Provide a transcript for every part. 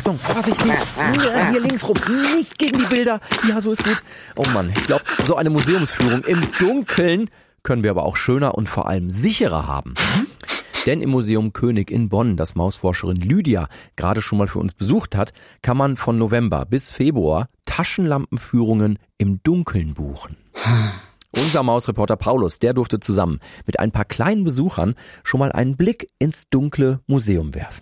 Achtung, vorsichtig. Hier links rum, nicht gegen die Bilder. Ja, so ist gut. Oh Mann, ich glaube, so eine Museumsführung im Dunkeln können wir aber auch schöner und vor allem sicherer haben. Denn im Museum König in Bonn, das Mausforscherin Lydia gerade schon mal für uns besucht hat, kann man von November bis Februar Taschenlampenführungen im Dunkeln buchen. Unser Mausreporter Paulus, der durfte zusammen mit ein paar kleinen Besuchern schon mal einen Blick ins dunkle Museum werfen.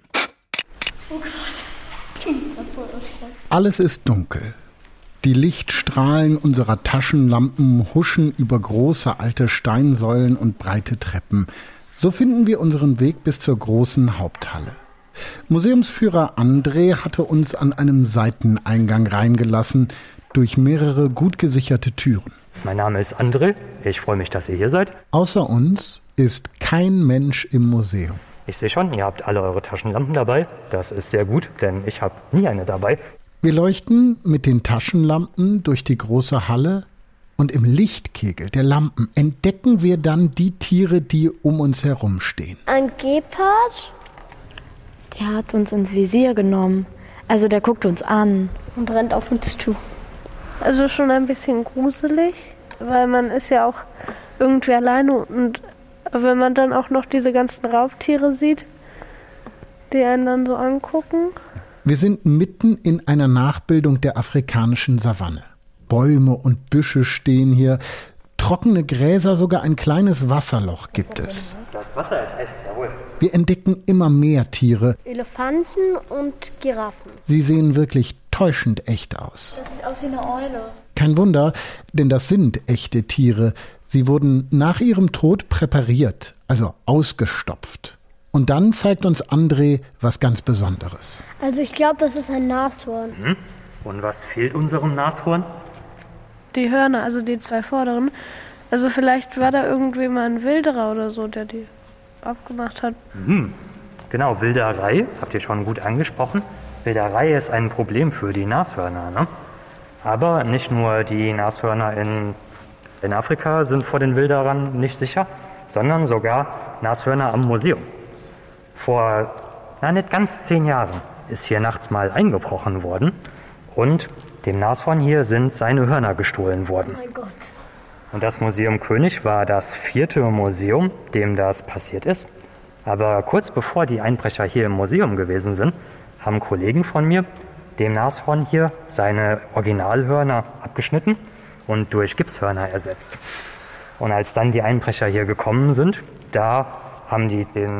Oh Gott. Alles ist dunkel. Die Lichtstrahlen unserer Taschenlampen huschen über große alte Steinsäulen und breite Treppen. So finden wir unseren Weg bis zur großen Haupthalle. Museumsführer André hatte uns an einem Seiteneingang reingelassen, durch mehrere gut gesicherte Türen. Mein Name ist André, ich freue mich, dass ihr hier seid. Außer uns ist kein Mensch im Museum. Ich sehe schon, ihr habt alle eure Taschenlampen dabei. Das ist sehr gut, denn ich habe nie eine dabei. Wir leuchten mit den Taschenlampen durch die große Halle und im Lichtkegel der Lampen entdecken wir dann die Tiere, die um uns herum stehen. Ein Gepard. Der hat uns ins Visier genommen. Also der guckt uns an. Und rennt auf uns zu. Also schon ein bisschen gruselig, weil man ist ja auch irgendwie alleine. Und wenn man dann auch noch diese ganzen Raubtiere sieht, die einen dann so angucken. Wir sind mitten in einer Nachbildung der afrikanischen Savanne. Bäume und Büsche stehen hier, trockene Gräser, sogar ein kleines Wasserloch gibt es. Das Wasser ist echt, jawohl. Wir entdecken immer mehr Tiere. Elefanten und Giraffen. Sie sehen wirklich täuschend echt aus. Das sieht aus wie eine Eule. Kein Wunder, denn das sind echte Tiere. Sie wurden nach ihrem Tod präpariert, also ausgestopft. Und dann zeigt uns André was ganz Besonderes. Also ich glaube, das ist ein Nashorn. Und was fehlt unserem Nashorn? Die Hörner, also die zwei vorderen. Also vielleicht war da irgendwie mal ein Wilderer oder so, der die abgemacht hat. Genau, Wilderei, habt ihr schon gut angesprochen. Wilderei ist ein Problem für die Nashörner, ne? Aber nicht nur die Nashörner in Afrika sind vor den Wilderern nicht sicher, sondern sogar Nashörner am Museum. Vor, nicht ganz 10 Jahren ist hier nachts mal eingebrochen worden und dem Nashorn hier sind seine Hörner gestohlen worden. Oh mein Gott. Und das Museum König war das 4. Museum, dem das passiert ist. Aber kurz bevor die Einbrecher hier im Museum gewesen sind, haben Kollegen von mir dem Nashorn hier seine Originalhörner abgeschnitten und durch Gipshörner ersetzt. Und als dann die Einbrecher hier gekommen sind, da haben die den